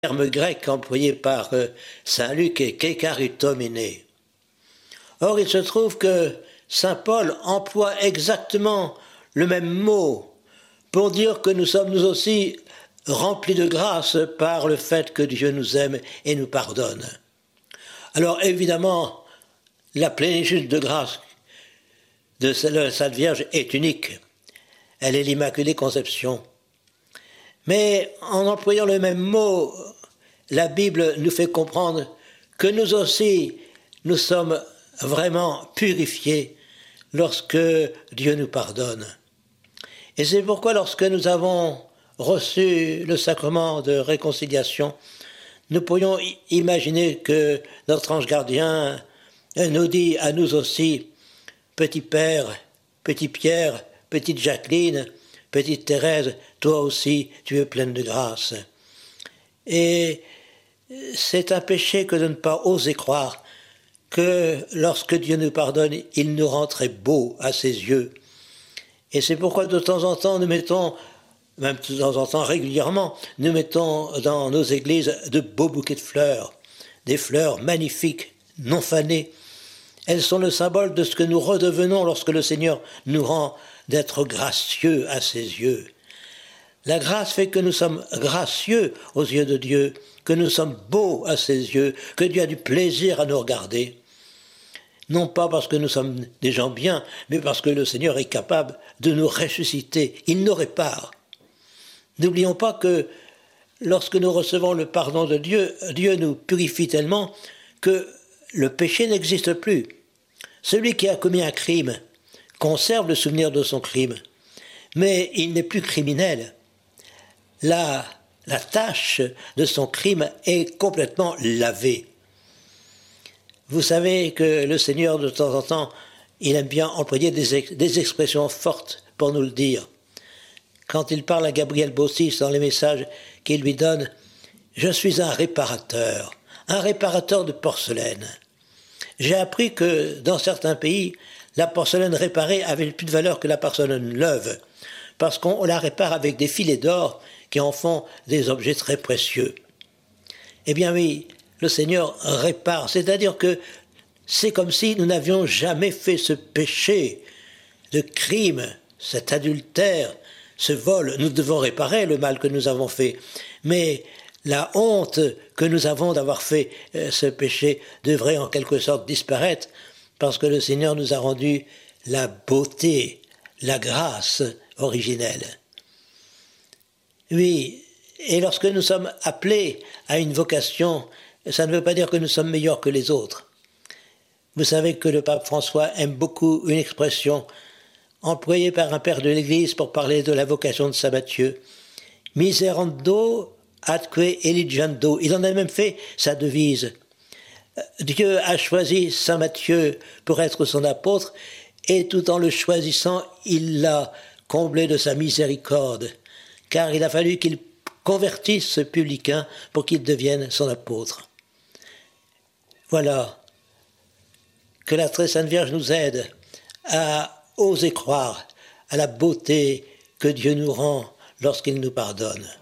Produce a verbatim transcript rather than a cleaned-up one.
terme grec employé par euh, saint Luc est kekaritomene. Or, il se trouve que saint Paul emploie exactement le même mot pour dire que nous sommes nous aussi remplis de grâce par le fait que Dieu nous aime et nous pardonne. Alors évidemment, la plénitude de grâce de la Sainte Vierge est unique. Elle est l'Immaculée Conception. Mais en employant le même mot, la Bible nous fait comprendre que nous aussi, nous sommes vraiment purifiés lorsque Dieu nous pardonne. Et c'est pourquoi lorsque nous avons reçu le sacrement de réconciliation, nous pourrions imaginer que notre ange gardien nous dit à nous aussi, petit Père, petit Pierre, petite Jacqueline, petite Thérèse, toi aussi tu es pleine de grâce. Et c'est un péché que de ne pas oser croire que lorsque Dieu nous pardonne, il nous rend très beaux à ses yeux. Et c'est pourquoi de temps en temps nous mettons, même de temps en temps régulièrement, nous mettons dans nos églises de beaux bouquets de fleurs, des fleurs magnifiques, non fanées. Elles sont le symbole de ce que nous redevenons lorsque le Seigneur nous rend d'être gracieux à ses yeux. La grâce fait que nous sommes gracieux aux yeux de Dieu, que nous sommes beaux à ses yeux, que Dieu a du plaisir à nous regarder. Non pas parce que nous sommes des gens bien, mais parce que le Seigneur est capable de nous ressusciter. Il nous répare. N'oublions pas que lorsque nous recevons le pardon de Dieu, Dieu nous purifie tellement que le péché n'existe plus. Celui qui a commis un crime conserve le souvenir de son crime, mais il n'est plus criminel. La, la tâche de son crime est complètement lavée. Vous savez que le Seigneur, de temps en temps, il aime bien employer des, ex- des expressions fortes pour nous le dire. Quand il parle à Gabriel Bossis dans les messages qu'il lui donne, « Je suis un réparateur, un réparateur de porcelaine. » J'ai appris que dans certains pays, la porcelaine réparée avait plus de valeur que la porcelaine neuve, parce qu'on la répare avec des filets d'or qui en font des objets très précieux. Eh bien oui, le Seigneur répare, c'est-à-dire que c'est comme si nous n'avions jamais fait ce péché, de crime, cet adultère, ce vol. Nous devons réparer le mal que nous avons fait, mais la honte que nous avons d'avoir fait euh, ce péché devrait en quelque sorte disparaître, parce que le Seigneur nous a rendu la beauté, la grâce originelle. Oui, et lorsque nous sommes appelés à une vocation, ça ne veut pas dire que nous sommes meilleurs que les autres. Vous savez que le pape François aime beaucoup une expression employée par un père de l'Église pour parler de la vocation de saint Matthieu. Miserando atque eligiando. Il en a même fait sa devise. Dieu a choisi saint Matthieu pour être son apôtre, et tout en le choisissant, il l'a comblé de sa miséricorde, car il a fallu qu'il convertisse ce publicain pour qu'il devienne son apôtre. Voilà, que la très sainte Vierge nous aide à oser croire à la beauté que Dieu nous rend lorsqu'il nous pardonne.